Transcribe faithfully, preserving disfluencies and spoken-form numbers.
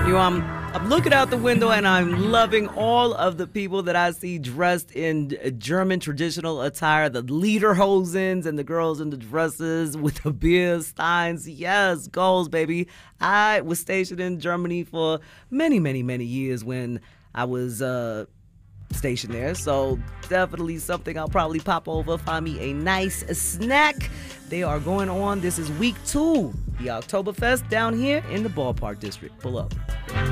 You know, I'm, I'm looking out the window and I'm loving all of the people that I see dressed in German traditional attire, the lederhosens and the girls in the dresses with the beer steins. Yes, goals, baby. I was stationed in Germany for many, many, many years when I was uh, stationed there. So definitely something I'll probably pop over, find me a nice snack. They are going on. This is week two, the Oktoberfest down here in the Ballpark District. Pull up.